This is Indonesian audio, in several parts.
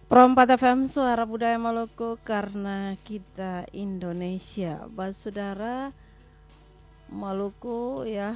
Pro 4 FM Suara Budaya Maluku karena kita Indonesia. Bas saudara Maluku ya.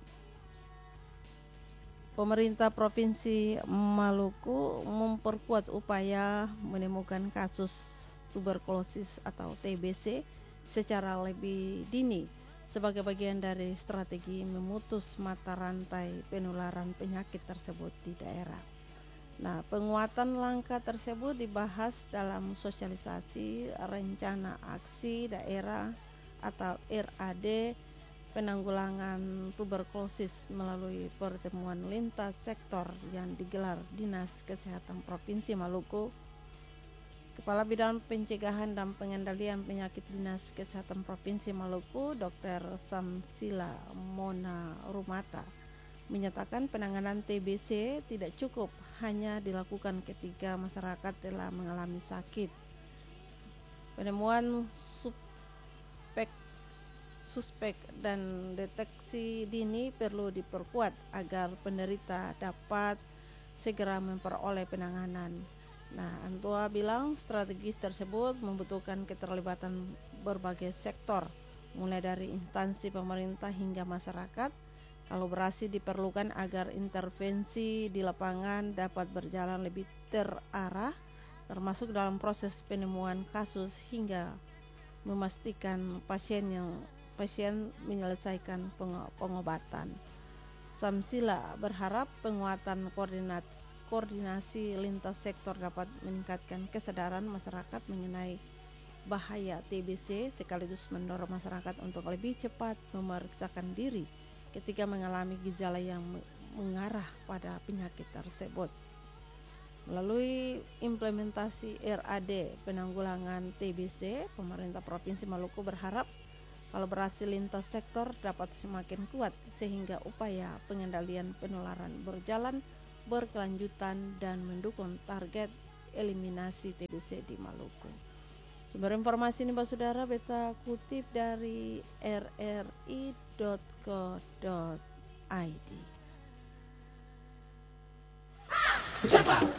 Pemerintah Provinsi Maluku memperkuat upaya menemukan kasus tuberkulosis atau TBC secara lebih dini sebagai bagian dari strategi memutus mata rantai penularan penyakit tersebut di daerah. Nah, penguatan langkah tersebut dibahas dalam sosialisasi rencana aksi daerah atau RAD penanggulangan tuberkulosis melalui pertemuan lintas sektor yang digelar Dinas Kesehatan Provinsi Maluku. Kepala Bidang Pencegahan dan Pengendalian Penyakit Dinas Kesehatan Provinsi Maluku, Dr. Samsila Mona Rumata, menyatakan penanganan TBC tidak cukup hanya dilakukan ketika masyarakat telah mengalami sakit. Penemuan suspek dan deteksi dini perlu diperkuat agar penderita dapat segera memperoleh penanganan. Nah, Antua bilang strategi tersebut membutuhkan keterlibatan berbagai sektor, mulai dari instansi pemerintah hingga masyarakat. Kolaborasi diperlukan agar intervensi di lapangan dapat berjalan lebih terarah, termasuk dalam proses penemuan kasus hingga memastikan pasien menyelesaikan pengobatan. Samsila berharap penguatan koordinasi lintas sektor dapat meningkatkan kesadaran masyarakat mengenai bahaya TBC sekaligus mendorong masyarakat untuk lebih cepat memeriksakan diri ketika mengalami gejala yang mengarah pada penyakit tersebut. Melalui implementasi RAD penanggulangan TBC, pemerintah Provinsi Maluku berharap kolaborasi lintas sektor dapat semakin kuat sehingga upaya pengendalian penularan berjalan berkelanjutan dan mendukung target eliminasi TBC di Maluku. Sumber informasi ini saudara beta kutip dari rri.co.id.